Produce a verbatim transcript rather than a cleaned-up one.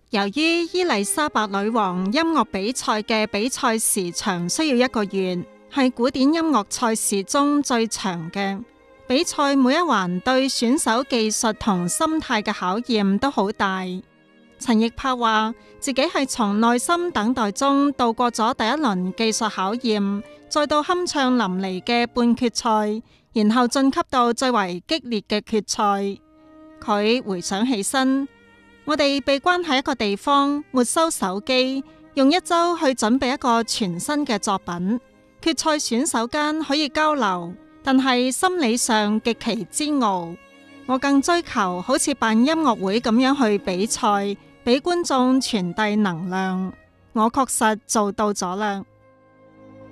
由於伊麗莎白女王音樂比賽嘅比賽時長需要一個月，係古典音樂賽事中最長嘅。比賽每一環對選手技術同心態嘅考驗都好大。陳奕柏話自己係從耐心等待中度過咗第一輪技術考驗，再到酣暢淋漓嘅半決賽，然後晉級到最為激烈嘅決賽。佢回想起身，我哋被關喺一個地方，沒收手機，用一周去準備一個全新嘅作品。決賽選手間可以交流，但係心理上極其煎熬。我更追求好似辦音樂會咁樣去比賽，俾觀眾傳遞能量。我確實做到咗啦。